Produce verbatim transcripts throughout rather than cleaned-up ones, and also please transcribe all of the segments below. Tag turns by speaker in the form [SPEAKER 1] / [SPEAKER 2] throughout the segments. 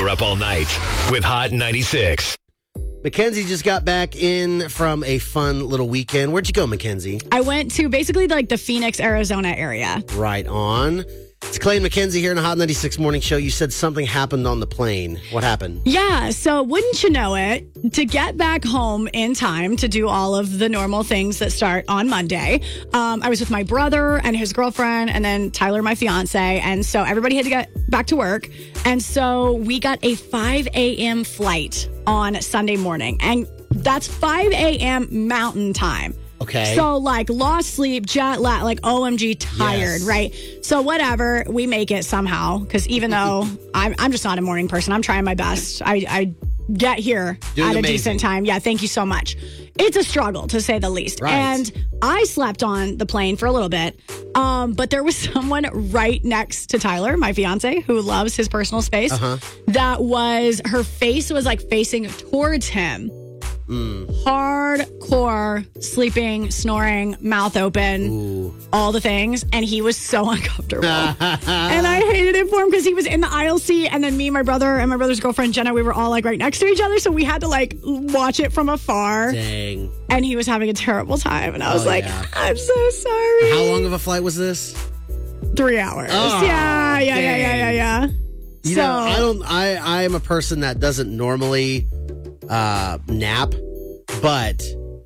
[SPEAKER 1] You're up all night with Hot ninety-six.
[SPEAKER 2] Mackenzie just got back in from a fun little weekend. Where'd you go, Mackenzie?
[SPEAKER 3] I went to basically like the Phoenix, Arizona area.
[SPEAKER 2] Right on. It's Clay and Mackenzie here in the Hot ninety-six Morning Show. You said something happened on the plane. What happened?
[SPEAKER 3] Yeah, so wouldn't you know it, to get back home in time to do all of the normal things that start on Monday, um, I was with my brother and his girlfriend and then Tyler, my fiance. And so everybody had to get back to work. And so we got a five a.m. flight on Sunday morning. And that's five a.m. Mountain Time.
[SPEAKER 2] Okay.
[SPEAKER 3] So, like, lost sleep, jet lag, like, O M G, tired,
[SPEAKER 2] Yes.
[SPEAKER 3] right? So, whatever, we make it somehow. Because even though I'm, I'm just not a morning person, I'm trying my best. I, I get here
[SPEAKER 2] Doing
[SPEAKER 3] at a
[SPEAKER 2] amazing.
[SPEAKER 3] decent time. Yeah, thank you so much. It's a struggle, to say the least.
[SPEAKER 2] Right.
[SPEAKER 3] And I slept on the plane for a little bit. Um, but there was someone right next to Tyler, my fiance, who loves his personal space.
[SPEAKER 2] Uh-huh.
[SPEAKER 3] That was, her face was, like, facing towards him.
[SPEAKER 2] Mm.
[SPEAKER 3] Hardcore sleeping, snoring, mouth open,
[SPEAKER 2] Ooh.
[SPEAKER 3] all the things. And he was so uncomfortable. And I hated it for him because he was in the aisle seat. And then me, my brother, and my brother's girlfriend, Jenna, we were all like right next to each other. So we had to like watch it from afar.
[SPEAKER 2] Dang.
[SPEAKER 3] And he was having a terrible time. And I was
[SPEAKER 2] Oh,
[SPEAKER 3] like,
[SPEAKER 2] yeah.
[SPEAKER 3] I'm so sorry.
[SPEAKER 2] How long of a flight was this?
[SPEAKER 3] Three hours.
[SPEAKER 2] Oh,
[SPEAKER 3] yeah, yeah, yeah, yeah, yeah, yeah.
[SPEAKER 2] You
[SPEAKER 3] so,
[SPEAKER 2] know, I don't. I I am a person that doesn't normally uh, nap, but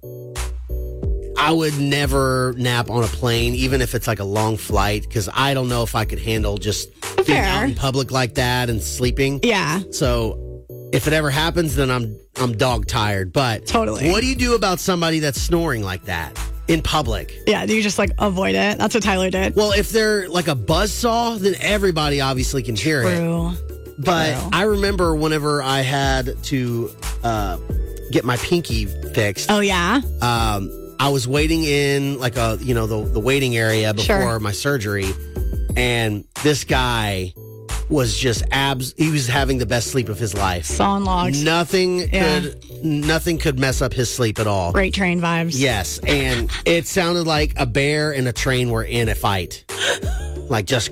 [SPEAKER 2] I would never nap on a plane, even if it's like a long flight, because I don't know if I could handle just being
[SPEAKER 3] Fair.
[SPEAKER 2] out in public like that and sleeping.
[SPEAKER 3] yeah.
[SPEAKER 2] So if it ever happens, then I'm I'm dog tired. But
[SPEAKER 3] Totally.
[SPEAKER 2] what do you do about somebody that's snoring like that in public?
[SPEAKER 3] Yeah, do you just like avoid it? That's what Tyler did.
[SPEAKER 2] Well, if they're like a buzzsaw, then everybody obviously can hear it.
[SPEAKER 3] True.
[SPEAKER 2] But
[SPEAKER 3] True.
[SPEAKER 2] I remember whenever I had to uh, get my pinky fixed,
[SPEAKER 3] Oh, yeah?
[SPEAKER 2] um, I was waiting in like a you know the the waiting area before
[SPEAKER 3] Sure.
[SPEAKER 2] my surgery, and this guy was just abs. He was having the best sleep of his life.
[SPEAKER 3] Sawing logs.
[SPEAKER 2] Nothing
[SPEAKER 3] Yeah.
[SPEAKER 2] could nothing could mess up his sleep at all.
[SPEAKER 3] Great train vibes.
[SPEAKER 2] Yes, and it sounded like a bear and a train were in a fight, like just.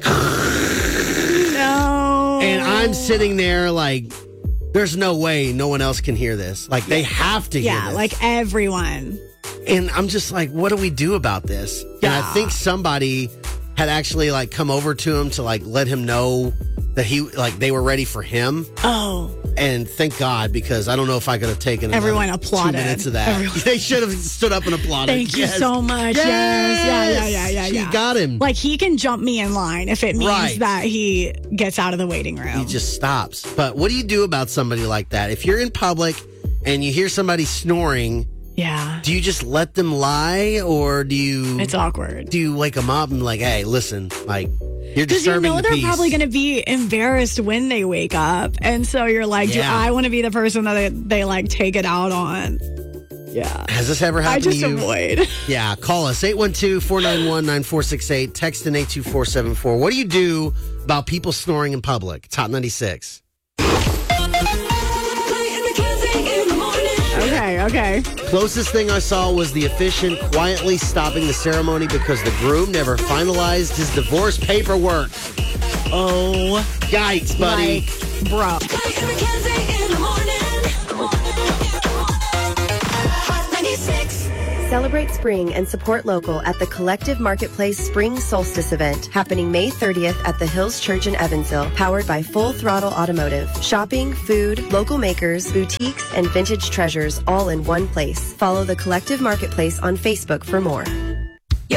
[SPEAKER 3] No.
[SPEAKER 2] And I'm sitting there like, there's no way no one else can hear this. Like, they have to hear
[SPEAKER 3] Yeah,
[SPEAKER 2] this.
[SPEAKER 3] like everyone.
[SPEAKER 2] And I'm just like, what do we do about this? And I
[SPEAKER 3] Yeah.
[SPEAKER 2] think somebody had actually, like, come over to him to, like, let him know that he, like, they were ready for him.
[SPEAKER 3] Oh,
[SPEAKER 2] And thank God, because I don't know if I could have taken another
[SPEAKER 3] Everyone applauded.
[SPEAKER 2] two minutes of that.
[SPEAKER 3] Everyone-
[SPEAKER 2] They should have stood up and applauded.
[SPEAKER 3] thank you
[SPEAKER 2] Yes.
[SPEAKER 3] so much. Yes. Yeah, yeah, yeah, yeah,
[SPEAKER 2] She
[SPEAKER 3] yeah.
[SPEAKER 2] got him.
[SPEAKER 3] Like, he can jump me in line if it means
[SPEAKER 2] Right.
[SPEAKER 3] that he gets out of the waiting room.
[SPEAKER 2] He just stops. But what do you do about somebody like that? If you're in public and you hear somebody snoring,
[SPEAKER 3] yeah.
[SPEAKER 2] do you just let them lie, or do you
[SPEAKER 3] It's awkward.
[SPEAKER 2] do you wake them up and like, hey, listen, like you're
[SPEAKER 3] Because you
[SPEAKER 2] disturbing
[SPEAKER 3] know
[SPEAKER 2] the
[SPEAKER 3] they're
[SPEAKER 2] peace.
[SPEAKER 3] probably going to be embarrassed when they wake up. And so you're like, do
[SPEAKER 2] Yeah.
[SPEAKER 3] I want to be the person that they, they like take it out on? Yeah.
[SPEAKER 2] Has this ever
[SPEAKER 3] I
[SPEAKER 2] happened
[SPEAKER 3] just
[SPEAKER 2] to you?
[SPEAKER 3] avoid.
[SPEAKER 2] Yeah, call us eight one two, four nine one, nine four six eight. Text in eight two four seven four. What do you do about people snoring in public? It's Hot ninety-six.
[SPEAKER 3] Okay, okay.
[SPEAKER 2] Closest thing I saw was the officiant quietly stopping the ceremony because the groom never finalized his divorce paperwork. Oh, yikes, buddy.
[SPEAKER 3] Like, bro.
[SPEAKER 4] Celebrate spring and support local at the Collective Marketplace Spring Solstice event happening May thirtieth at the Hills Church in Evansville, powered by Full Throttle Automotive. Shopping, food, local makers, boutiques, and vintage treasures all in one place. Follow the Collective Marketplace on Facebook for more.